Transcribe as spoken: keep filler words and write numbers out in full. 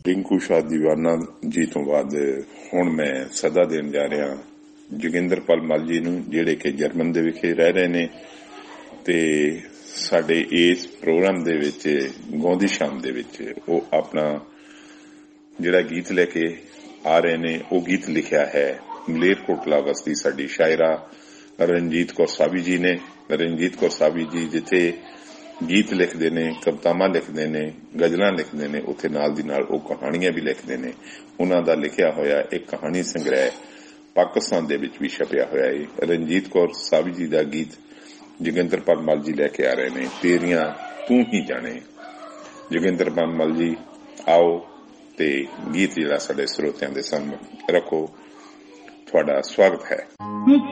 रिंकू शाह दीवाना जी तो बाद हुण मैं सदा देन जा रहा जोगिंदरपाल मल जी नूं, जिहड़े कि जर्मन दे विखे रह रहे ने ते साडे इस प्रोग्राम दे विच गौंदी शाम दे विच वो अपना जिहड़ा गीत लेके आ रहे ने। वो गीत लिखिया है मलेरकोटला वसदी साडी शायरा रंजीत कौर साबी जी ने। रंजीत कौर साबी जी जिथे गीत लिखते ने, कवितावां लिखते ने, गजलां लिखते ने, उत्थे नाल दी नाल वो कहानियां भी लिखते ने। उन्हां दा लिखिया होया एक कहानी संग्रह पाकिस्तान दे विच भी छपिया होया है। रंजीत कौर साबी जी दा गीत जोगिंदरपाल मल जी लैके आ रहे ने, तेरियां तू ही जाने। जोगिंदरपाल मल जी आओ ते गीत जिहड़ा साडे श्रोतियां दे सामने रखो। तुहाडा स्वागत है।